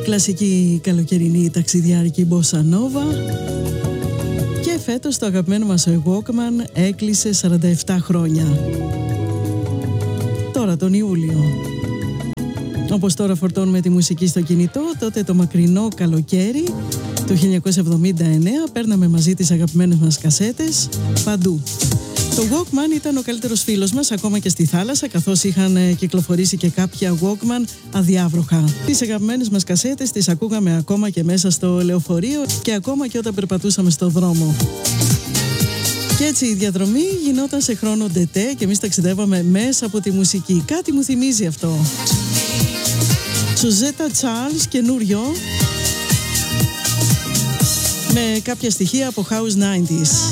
κλασική καλοκαιρινή ταξιδιάρικη Bossa Nova. Και φέτος το αγαπημένο μας Walkman έκλεισε 47 χρόνια. Τώρα τον Ιούλιο. Όπως τώρα φορτώνουμε τη μουσική στο κινητό, τότε το μακρινό καλοκαίρι του 1979 παίρναμε μαζί τις αγαπημένες μας κασέτες παντού. Το Walkman ήταν ο καλύτερος φίλος μας ακόμα και στη θάλασσα, καθώς είχαν κυκλοφορήσει και κάποια Walkman αδιάβροχα. Τις αγαπημένες μας κασέτες τις ακούγαμε ακόμα και μέσα στο λεωφορείο και ακόμα και όταν περπατούσαμε στο δρόμο. Και έτσι η διαδρομή γινόταν σε χρόνο ντετέ και εμείς ταξιδεύαμε μέσα από τη μουσική. Κάτι μου θυμίζει αυτό. Σουζέτα Τσάρλς, καινούριο, με κάποια στοιχεία από House 90's.